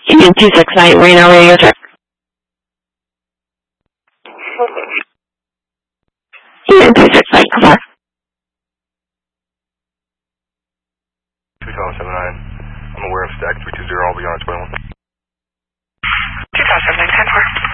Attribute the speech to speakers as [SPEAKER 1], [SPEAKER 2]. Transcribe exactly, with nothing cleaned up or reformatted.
[SPEAKER 1] Union two six nine, Reno radio check. Union two six nine, come on.
[SPEAKER 2] two seven nine, I'm aware of stack three two zero, I'll be on its way one.
[SPEAKER 3] two seven nine, ten four.